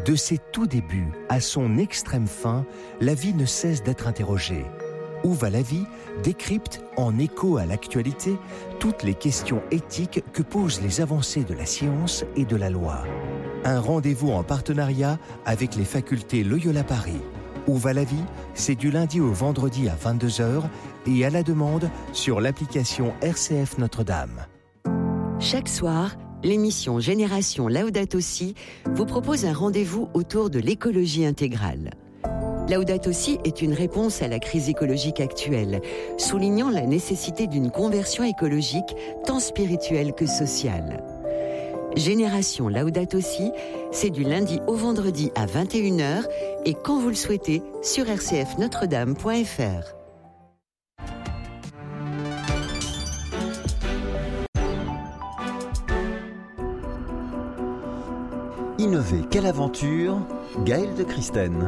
De ses tout débuts à son extrême fin, la vie ne cesse d'être interrogée. Où va la vie décrypte, en écho à l'actualité, toutes les questions éthiques que posent les avancées de la science et de la loi. Un rendez-vous en partenariat avec les facultés Loyola Paris. Où va la vie? C'est du lundi au vendredi à 22h et à la demande sur l'application RCF Notre-Dame. Chaque soir, l'émission Génération Laudato Si vous propose un rendez-vous autour de l'écologie intégrale. Laudato Si est une réponse à la crise écologique actuelle, soulignant la nécessité d'une conversion écologique tant spirituelle que sociale. Génération Laudato Si, c'est du lundi au vendredi à 21h et quand vous le souhaitez sur rcfnotredame.fr. Innover, quelle aventure! Gaëlle de Christène.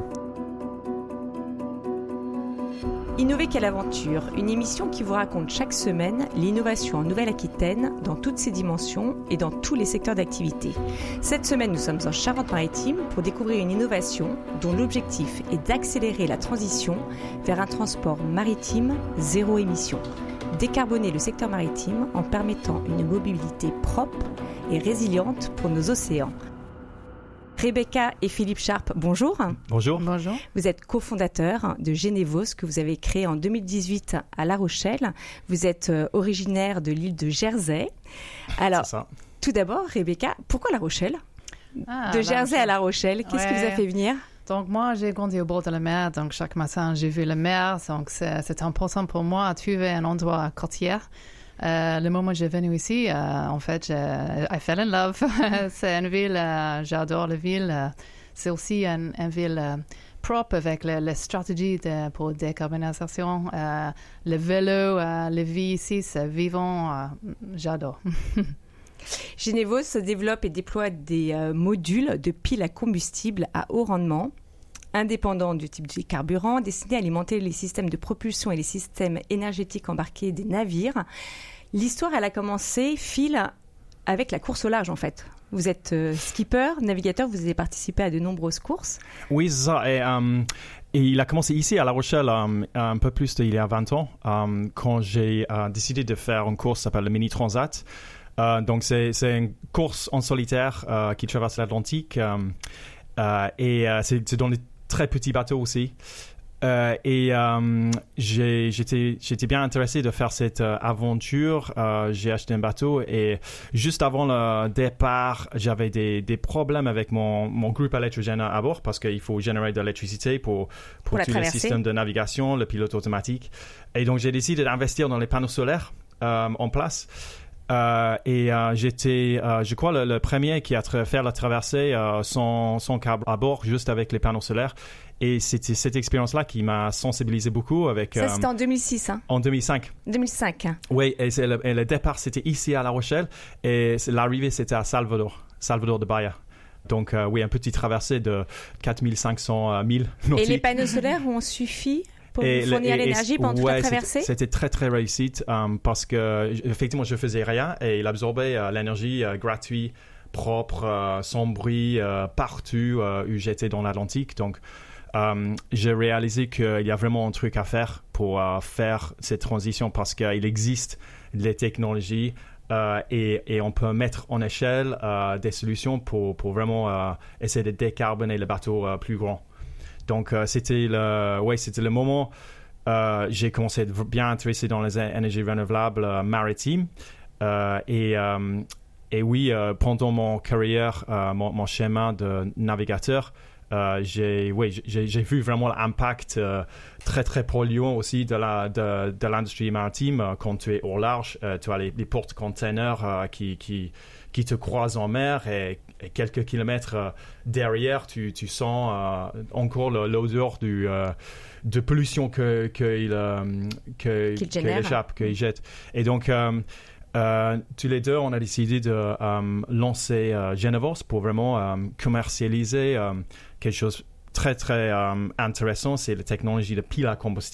Innover, quelle aventure! Une émission qui vous raconte chaque semaine l'innovation en Nouvelle-Aquitaine dans toutes ses dimensions et dans tous les secteurs d'activité. Cette semaine, nous sommes en Charente-Maritime pour découvrir une innovation dont l'objectif est d'accélérer la transition vers un transport maritime zéro émission. Décarboner le secteur maritime en permettant une mobilité propre et résiliente pour nos océans. Rebecca et Philippe Sharp, bonjour. Bonjour. Bonjour. Vous êtes cofondateurs de Génévos que vous avez créé en 2018 à La Rochelle. Vous êtes originaire de l'île de Jersey. Alors, c'est ça. Tout d'abord, Rebecca, pourquoi La Rochelle? De Jersey à La Rochelle, qu'est-ce qui vous a fait venir? Donc moi, j'ai grandi au bord de la mer, donc chaque matin, j'ai vu la mer. Donc c'est important pour moi de trouver un endroit côtier. Le moment où j'ai venu ici, en fait, I fell in love. C'est une ville, j'adore la ville. C'est aussi une ville propre avec les stratégies pour décarbonisation. Le vélo, la vie ici, c'est vivant. J'adore. Génévos se développe et déploie des modules de piles à combustible à haut rendement, indépendants du type de carburant, destinés à alimenter les systèmes de propulsion et les systèmes énergétiques embarqués des navires. L'histoire, elle a commencé, Phil, avec la course au large, en fait. Vous êtes skipper, navigateur, vous avez participé à de nombreuses courses. Oui, c'est ça. Et il a commencé ici, à La Rochelle, un peu plus il y a 20 ans, quand j'ai décidé de faire une course qui s'appelle le Mini Transat. Donc, c'est une course en solitaire qui traverse l'Atlantique. Et c'est dans des très petits bateaux aussi. J'étais bien intéressé de faire cette aventure. J'ai acheté un bateau et juste avant le départ, j'avais des problèmes avec mon groupe électrogène à bord parce qu'il faut générer de l'électricité pour tous les systèmes de navigation, le pilote automatique. Et donc, j'ai décidé d'investir dans les panneaux solaires en place. J'étais, je crois, le premier qui a fait la traversée sans câble à bord, juste avec les panneaux solaires. Et c'était cette expérience-là qui m'a sensibilisé beaucoup. Ça, c'était en 2006, hein? En 2005. 2005. Oui, et le départ, c'était ici à La Rochelle. Et l'arrivée, c'était à Salvador de Bahia. Donc, oui, un petit traversée de 4500 milles nautiques. Et les panneaux solaires ont suffi pour vous fournir l'énergie pendant toute la traversée? C'était très, très réussi parce que, effectivement, je faisais rien et il absorbait l'énergie gratuite, propre, sans bruit, partout où j'étais dans l'Atlantique. Donc, j'ai réalisé qu'il y a vraiment un truc à faire pour faire cette transition parce qu'il existe des technologies et on peut mettre en échelle des solutions pour vraiment essayer de décarboner le bateau plus grand. Donc, c'était le moment j'ai commencé à être bien intéressé dans les énergies renouvelables maritimes. Et oui, pendant mon carrière, mon chemin de navigateur, j'ai vu vraiment l'impact très très polluant aussi de l'industrie maritime. Quand tu es au large, tu as les porte-containers qui te croisent en mer et quelques kilomètres derrière, tu sens encore l'odeur de pollution qu'il échappe, qu'il jette. Et donc, tous les deux, on a décidé de lancer Génévos pour vraiment commercialiser quelque chose très, très intéressant. C'est la technologie de pile à combustible.